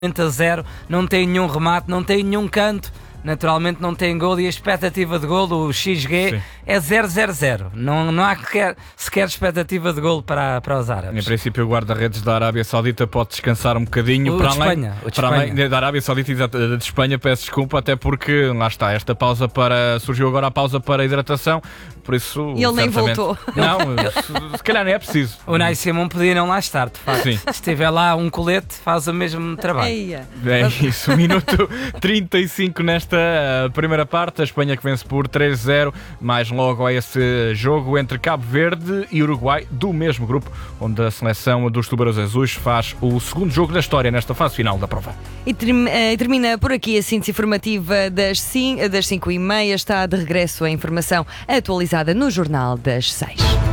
0, não tem nenhum remate, não tem nenhum canto, naturalmente não tem gol e a expectativa de gol, o XG, Sim. é 0-0-0. Não há sequer expectativa de gol para os árabes. Em princípio, o guarda-redes da Arábia Saudita pode descansar um bocadinho. O de Espanha. Para além da Arábia Saudita e de Espanha, peço desculpa, até porque lá está, surgiu agora a pausa para a hidratação, por isso... E ele nem certamente- voltou. Não, se calhar nem é preciso. O Nai Simon podia não lá estar, de facto. Sim. Se tiver lá um colete, faz o mesmo trabalho. Eia. É isso, minuto 35 nesta primeira parte, a Espanha que vence por 3-0, mais logo a esse jogo entre Cabo Verde e Uruguai, do mesmo grupo, onde a seleção dos Tubarões Azuis faz o segundo jogo da história nesta fase final da prova. E termina por aqui a síntese informativa das 5h30. Está de regresso a informação atualizada no Jornal das 6.